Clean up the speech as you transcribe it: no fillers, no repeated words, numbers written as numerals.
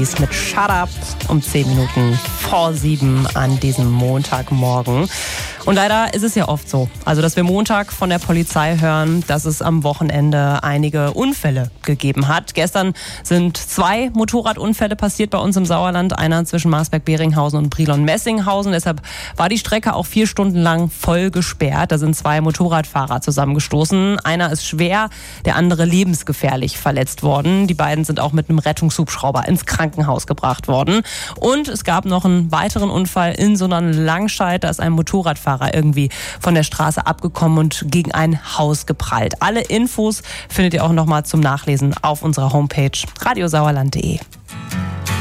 Police mit Shut Up um 10 Minuten vor 7 an diesem Montagmorgen. Und leider ist es ja oft so, also dass wir Montag von der Polizei hören, dass es am Wochenende einige Unfälle gegeben hat. Gestern sind 2 Motorradunfälle passiert bei uns im Sauerland, einer zwischen Marsberg-Beringhausen und Brilon-Messinghausen. Deshalb war die Strecke auch 4 Stunden lang voll gesperrt. Da sind 2 Motorradfahrer zusammengestoßen. Einer ist schwer, der andere lebensgefährlich verletzt worden. Die beiden sind auch mit einem Rettungshubschrauber ins Krankenhaus gebracht worden. Und es gab noch einen weiteren Unfall in Sondern-Langscheid. Da ist ein Motorradfahrer irgendwie von der Straße abgekommen und gegen ein Haus geprallt. Alle Infos findet ihr auch nochmal zum Nachlesen auf unserer Homepage radiosauerland.de.